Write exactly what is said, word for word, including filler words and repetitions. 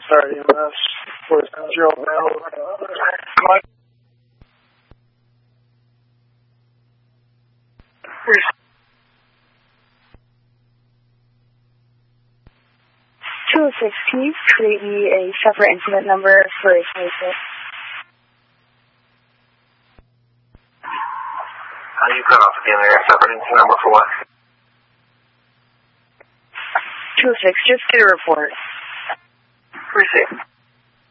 Sorry, E M S. four seven zero available. Mike. two oh six, can you create me a separate incident number for a twenty-six? Uh, you cut off again there. Separate incident number for what? two oh six, just get a report. Received.